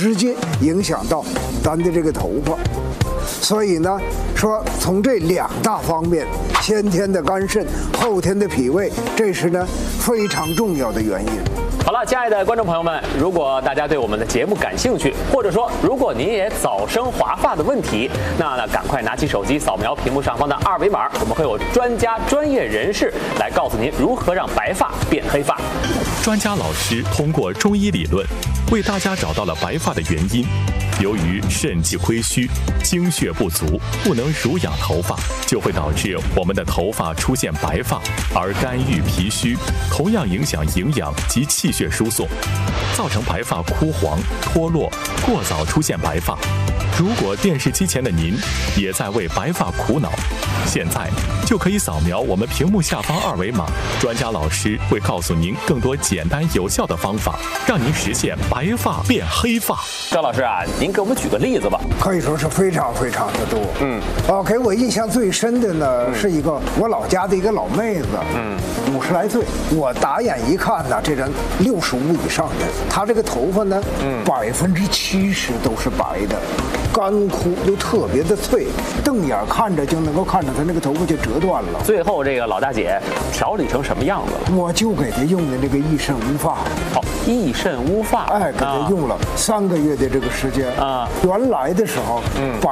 直接影响到咱的这个头发。所以呢，说从这2大方面，先天的肝肾，后天的脾胃，这是呢非常重要的原因。 好了，亲爱的观众朋友们，如果大家对我们的节目感兴趣，或者说如果您也早生华发的问题，那赶快拿起手机扫描屏幕上方的2维码，我们会有专家专业人士来告诉您如何让白发变黑发。 专家老师通过中医理论为大家找到了白发的原因。由于肾气亏虚，精血不足，不能濡养头发，就会导致我们的头发出现白发。而肝郁脾虚同样影响营养及气血输送，造成白发枯黄、脱落，过早出现白发。如果电视机前的您也在为白发苦恼，现在就可以扫描我们屏幕下方2维码，专家老师会告诉您更多简单有效的方法，让您实现白发变黑发。 赵老师啊，您给我们举个例子吧。 可以说是非常非常的多。给我印象最深的呢，是一个我老家的一个老妹子，50来岁，我打眼一看呢，这人65以上的，她这个头发呢，70%都是白的。干枯又特别的脆，瞪眼看着就能够看着她那个头发就折断了。 最后这个老大姐调理成什么样子了？ 我就给她用的那个益肾乌发。 好，益肾乌发， 给她用了3个月的这个时间啊。原来的时候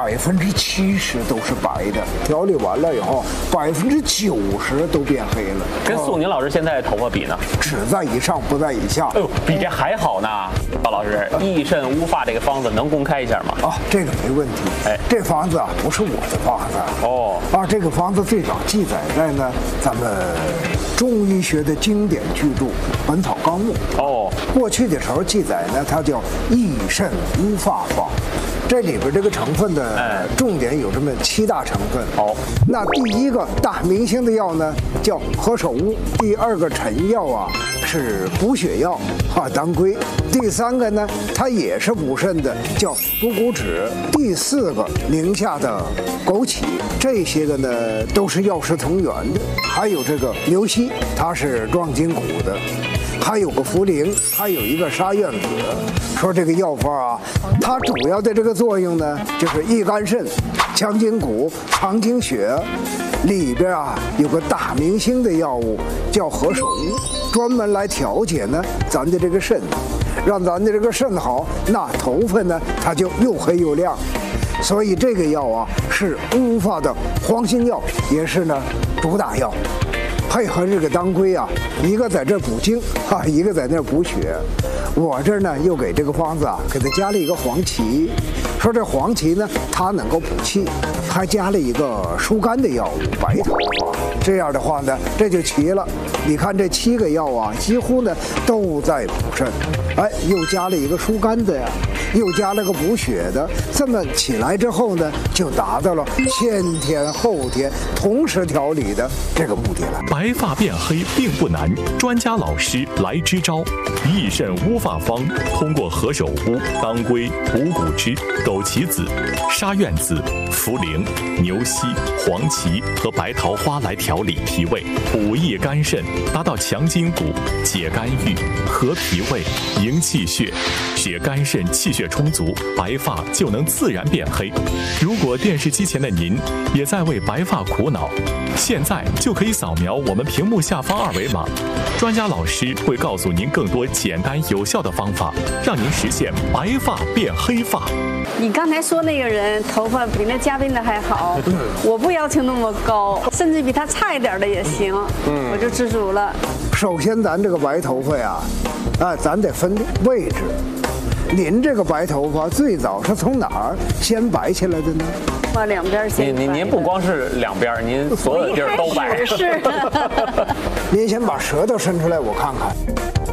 ，70%都是白的，调理完了以后，90%都变黑了。 跟素宁老师现在的头发比呢？ 只在以上，不在以下。 哎呦，比这还好呢。赵老师，益肾乌发这个方子能公开一下吗？ 这个没问题。这方子啊不是我的方子这个方子最早记载在呢咱们中医学的经典巨著《本草纲目》。过去的时候记载呢，它叫益肾乌发方。这里边这个成分的重点有这么7大成分。那第1个大明星的药呢叫何首乌，第2个臣药啊是补血药当归，第3个呢它也是补肾的，叫补骨脂，第4个宁夏的枸杞，这些个呢都是药食同源的。还有这个牛膝，它是壮筋骨的，还有个茯苓，还有一个沙苑子。说这个药方啊，它主要的这个作用呢，就是益肝肾、强筋骨、藏精血。里边啊有个大明星的药物叫何首乌，专门来调节呢咱的这个肾，让咱的这个肾好，那头发呢它就又黑又亮。所以这个药啊是乌发的黄金药，也是呢主打药。配合这个当归啊，一个在这补精一个在那补血。我这儿呢又给这个方子啊给它加了一个黄芪，说这黄芪呢它能够补气，还加了一个疏肝的药物白头发。这样的话呢这就齐了。你看这7个药啊几乎呢都在补肾，又加了一个疏肝的呀，又加了个补血的，这么起来之后呢就达到了先天后天同时调理的这个目的了。 白发变黑并不难，专家老师来支招。益肾乌发方通过何首乌、当归、补骨脂、枸杞子、沙苑子、茯苓、牛膝、黄芪和白桃花来调理脾胃，补益肝肾，达到强筋骨、解肝郁、和脾胃、营气血，使肝肾气血充足，白发就能自然变黑。如果电视机前的您也在为白发苦恼，现在就可以扫描我们屏幕下方2维码，专家老师会告诉您更多简单有效的方法，让您实现白发变黑发。 你刚才说那个人头发比那嘉宾的还好，我不要求那么高，甚至比他差一点的也行，我就知足了。 首先咱这个白头发呀，咱得分位置。您这个白头发最早是从哪儿先白起来的呢？ 把两边先白。 您不光是两边，您所有地儿都白。 是。 您先把舌头伸出来，我看看。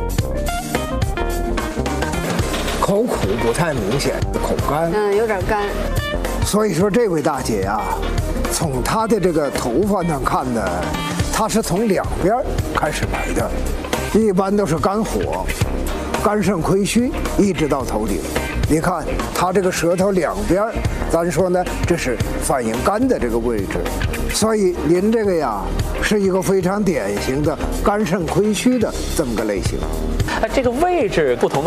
口苦不太明显，口干。 有点干。 所以说这位大姐呀，从她的这个头发上看呢，她是从两边开始白的，一般都是肝火。肝肾亏虚一直到头顶，你看它这个舌头两边，咱说呢，这是反映肝的这个位置，所以您这个呀是一个非常典型的肝肾亏虚的这么个类型。 这个位置不同的